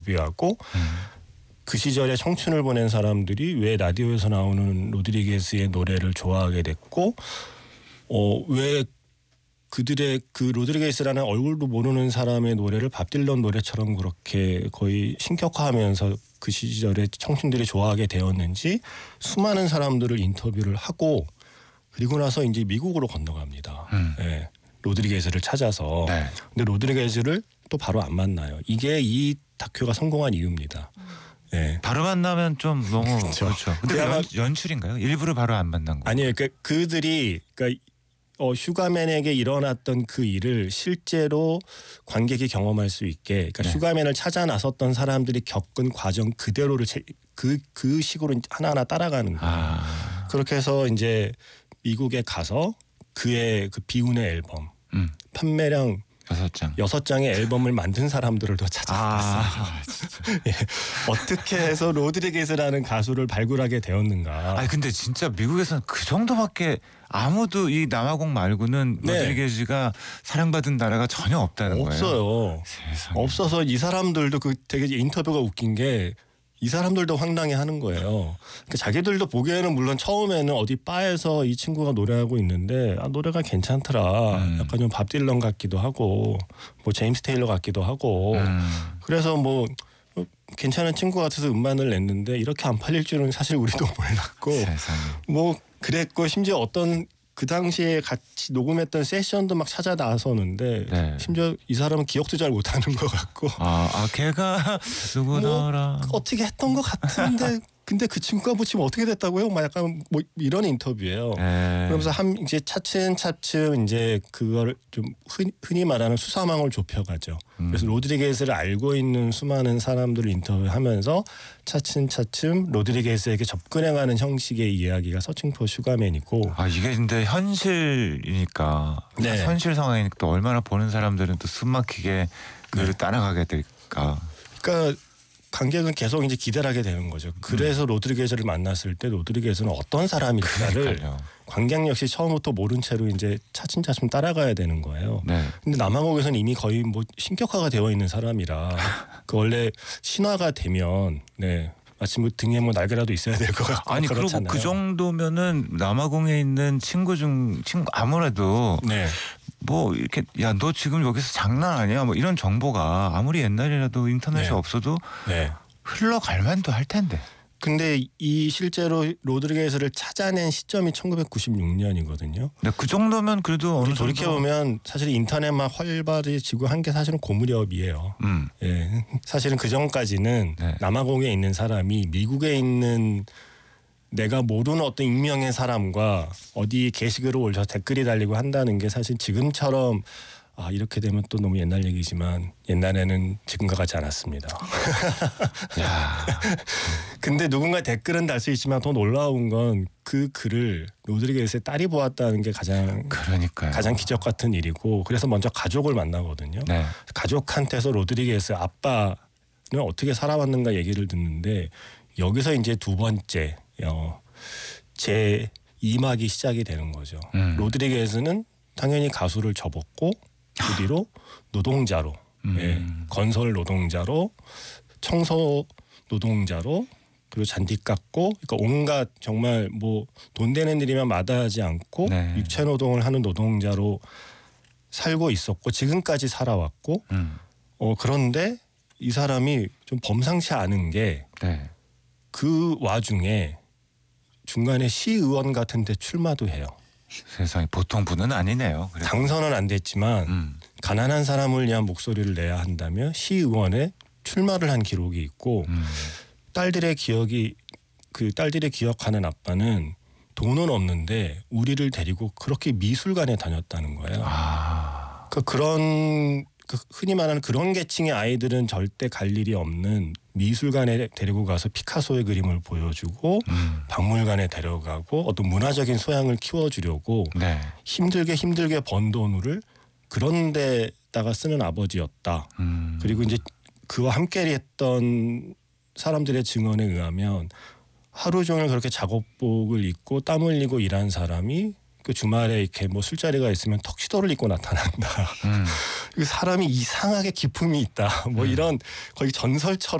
인터뷰하고 그 시절에 청춘을 보낸 사람들이 왜 라디오에서 나오는 로드리게스의 노래를 좋아하게 됐고 왜 그들의 그 로드리게스라는 얼굴도 모르는 사람의 노래를 밥 딜런 노래처럼 그렇게 거의 신격화하면서 그 시절에 청춘들이 좋아하게 되었는지 수많은 사람들을 인터뷰를 하고 그리고 나서 이제 미국으로 건너갑니다. 네, 로드리게스를 찾아서. 네. 근데 로드리게스를 또 바로 안 만나요. 이게 이 다큐가 성공한 이유입니다. 네. 바로 만나면 좀 너무 그렇죠. 근데 연출인가요? 일부러 바로 안 만난 거? 아니에요. 그들이 슈가맨에게 일어났던 그 일을 실제로 관객이 경험할 수 있게 그러니까 슈가맨을 찾아 나섰던 사람들이 겪은 과정 그대로를 그 식으로 하나하나 따라가는 거예요. 그렇게 해서 이제 미국에 가서 그의 그 비운의 앨범 판매량 6장의 앨범을 만든 사람들을 더 찾아봤어요. 예. 어떻게 해서 로드리게스라는 가수를 발굴하게 되었는가. 아니 근데 진짜 미국에서는 그 정도밖에 아무도 이 남아공 말고는 로드리게스가 사랑받은 나라가 전혀 없다는 거예요. 없어요. 세상에. 없어서 이 사람들도 그 되게 인터뷰가 웃긴 게 이 사람들도 황당해하는 거예요. 그러니까 자기들도 보기에는 물론 처음에는 어디 바에서 이 친구가 노래하고 있는데 노래가 괜찮더라. 약간 좀 밥 딜런 같기도 하고 뭐 제임스 테일러 같기도 하고 그래서 뭐 괜찮은 친구 같아서 음반을 냈는데 이렇게 안 팔릴 줄은 사실 우리도 몰랐고 세상에. 뭐 그랬고 심지어 어떤 그 당시에 같이 녹음했던 세션도 막 찾아 나서는데 심지어 이 사람은 기억도 잘 못하는 것 같고 걔가 누구더라 뭐 어떻게 했던 것 같은데 근데 그 친구가 뭐 지금 어떻게 됐다고요? 막 약간 뭐 이런 인터뷰예요. 그러면서 이제 차츰 이제 그걸 좀 흔히 말하는 수사망을 좁혀가죠. 그래서 로드리게스를 알고 있는 수많은 사람들을 인터뷰하면서 차츰 로드리게스에게 접근해가는 형식의 이야기가 서칭 포 슈가맨이고. 이게 근데 현실이니까 현실 상황이니까 또 얼마나 보는 사람들은 또 숨막히게 그를 따라가게 될까. 그러니까 관객은 계속 이제 기대를 하게 되는 거죠. 그래서 로드리게스를 만났을 때 로드리게스는 어떤 사람일까를 관객 역시 처음부터 모른 채로 이제 차츰 따라가야 되는 거예요. 근데 남한국에서는 이미 거의 뭐 신격화가 되어 있는 사람이라 그 원래 신화가 되면 마치 뭐 등에 뭐 날개라도 있어야 될 것 같고 아니 그렇잖아요. 그리고 그 정도면은 남아공에 있는 친구 아무래도 뭐 이렇게 야 너 지금 여기서 장난 아니야 뭐 이런 정보가 아무리 옛날이라도 인터넷이 없어도 흘러갈 만도 할 텐데. 근데 이 실제로 로드리게스를 찾아낸 시점이 1996년이거든요. 근데 그 정도면 그래도 어느 정도 돌이켜보면 사실 인터넷만 활발해지고 한 게 사실은 그 무렵이에요. 사실은 그 전까지는 남아공에 있는 사람이 미국에 있는 내가 모르는 어떤 익명의 사람과 어디 게시글을 올려서 댓글이 달리고 한다는 게 사실 지금처럼 이렇게 되면 또 너무 옛날 얘기지만 옛날에는 지금과 같지 않았습니다. 근데 누군가 댓글은 달 수 있지만 더 놀라운 건 그 글을 로드리게스의 딸이 보았다는 게 가장 기적 같은 일이고 그래서 먼저 가족을 만나거든요. 가족한테서 로드리게스 아빠는 어떻게 살아왔는가 얘기를 듣는데 여기서 이제 두 번째 제 2막이 시작이 되는 거죠. 로드리게스는 당연히 가수를 접었고 그 뒤로 노동자로 건설 노동자로 청소 노동자로 그리고 잔디 깎고 그러니까 온갖 정말 뭐 돈 되는 일이면 마다하지 않고 육체 노동을 하는 노동자로 살고 있었고 지금까지 살아왔고 그런데 이 사람이 좀 범상치 않은 게 그 와중에 중간에 시의원 같은 데 출마도 해요. 세상에 보통 분은 아니네요. 그래도. 당선은 안 됐지만 가난한 사람을 위한 목소리를 내야 한다며 시의원에 출마를 한 기록이 있고 딸들의 기억하는 아빠는 돈은 없는데 우리를 데리고 그렇게 미술관에 다녔다는 거예요. 그런 흔히 말하는 그런 계층의 아이들은 절대 갈 일이 없는 미술관에 데리고 가서 피카소의 그림을 보여주고 박물관에 데려가고 어떤 문화적인 소양을 키워주려고 힘들게 번 돈을 그런 데다가 쓰는 아버지였다. 그리고 이제 그와 함께 했던 사람들의 증언에 의하면 하루 종일 그렇게 작업복을 입고 땀 흘리고 일한 사람이 그 주말에 이렇게 뭐 술자리가 있으면 턱시도를 입고 나타난다. 사람이 이상하게 기품이 있다. 뭐 이런 거의 전설처럼